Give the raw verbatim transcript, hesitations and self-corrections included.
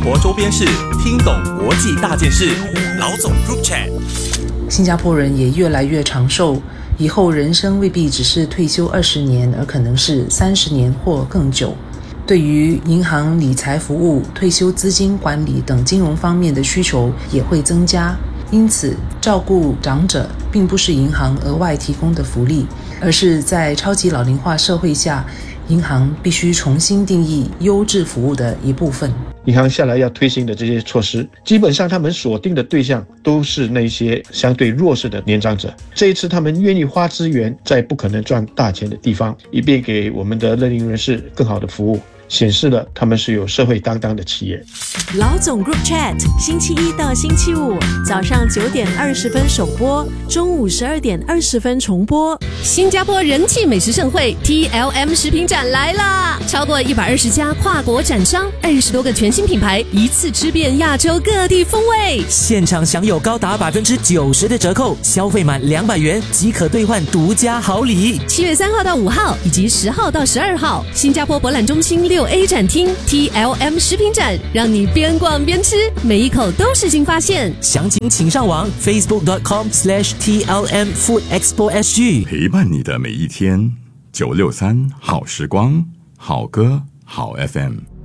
活周边事，听懂国际大件事。老总 Group Chat。 新加坡人也越来越长寿，以后人生未必只是退休二十年，而可能是三十年或更久。对于银行理财服务、退休资金管理等金融方面的需求也会增加，因此照顾长者并不是银行额外提供的福利，而是在超级老龄化社会下，银行必须重新定义优质服务的一部分。 银行下来要推行的这些措施，基本上他们锁定的对象都是那些相对弱势的年长者。这一次他们愿意花资源在不可能赚大钱的地方，以便给我们的乐龄人士更好的服务，显示了他们是有社会担当的企业。 老总 Group Chat， 星期一到星期五早上九点二十分首播，中午十二点二十分重播。 新加坡人气美食盛会 T L M 食品展来啦！超过一百二十家跨国展商，二十多个全新品牌，一次吃遍亚洲各地风味。 现场享有高达百分之九十的折扣，消费满两百元即可兑换独家好礼。 七月三号到五号以及十号到十二号，新加坡博览中心六 A 展厅 T L M 食品展，让你边逛边吃，每一口都是新发现。 详情请上网 facebook dot com slash T L M Food Expo S G， 陪伴你的每一天。九六三好时光，好歌好 F M。